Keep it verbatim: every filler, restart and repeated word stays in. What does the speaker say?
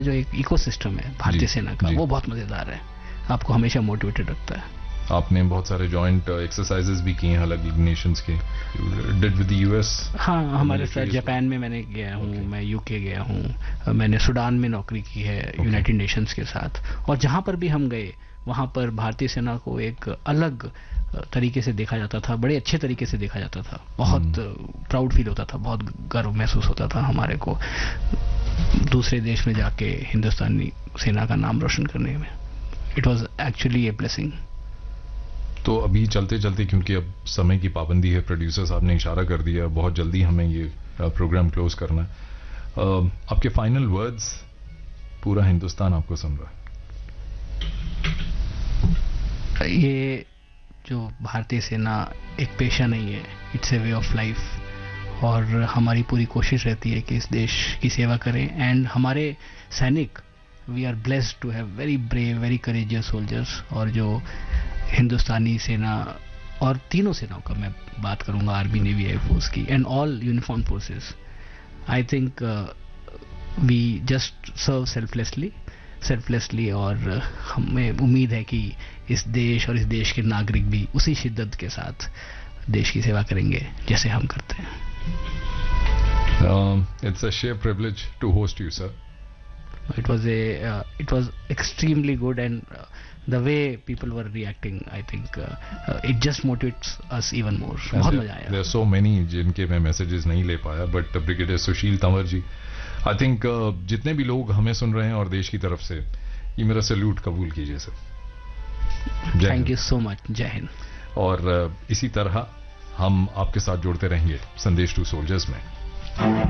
जो एक इकोसिस्टम है भारतीय सेना का, वो बहुत मजेदार है, आपको हमेशा मोटिवेटेड रखता है। आपने बहुत सारे जॉइंट एक्सरसाइजेस भी किए हैं अलग अलग नेशंस के, डिड विद द यूएस? हाँ, हमारे साथ जापान में मैंने गया हूँ, okay. मैं यूके गया हूँ, मैंने सूडान में नौकरी की है यूनाइटेड okay. नेशंस के साथ। और जहाँ पर भी हम गए वहाँ पर भारतीय सेना को एक अलग तरीके से देखा जाता था, बड़े अच्छे तरीके से देखा जाता था, बहुत प्राउड hmm. फील होता था, बहुत गर्व महसूस होता था हमारे को दूसरे देश में जाके हिंदुस्तानी सेना का नाम रोशन करने में। It was actually a blessing. तो अभी चलते चलते, क्योंकि अब समय की पाबंदी है, प्रोड्यूसर साहब ने इशारा कर दिया, बहुत जल्दी हमें ये प्रोग्राम क्लोज करना है, आपके फाइनल वर्ड्स, पूरा हिंदुस्तान आपको सुन रहा है। ये जो भारतीय सेना एक पेशा नहीं है, it's a way of life, और हमारी पूरी कोशिश रहती है कि इस देश की सेवा करें। एंड हमारे सैनिक, we are blessed to have very brave, very courageous soldiers. और जो हिंदुस्तानी सेना और तीनों सेनाओं का मैं बात करूंगा, आर्मी, नेवी, एयरफोर्स की, and all uniform forces, I think we just serve selflessly selflessly और हमें उम्मीद है कि इस देश और इस देश के नागरिक भी उसी शिद्दत के साथ देश की सेवा करेंगे जैसे हम करते हैं। um, it's a sheer privilege to host you, sir. It was a uh, it was extremely good, and uh, the way people were reacting, I think uh, uh, it just motivates us even more. बहुत मजा आया। There are so many जिनके मैं messages नहीं ले पाया, but brigadier Sushil Tanwar ji, I think uh, जितने भी लोग हमें सुन रहे हैं और देश की तरफ से, ये मेरा सैल्यूट कबूल कीजिए sir. Thank you so much. जय हिंद। और uh, इसी तरह हम आपके साथ जुड़ते रहेंगे संदेश टू सोल्जर्स में।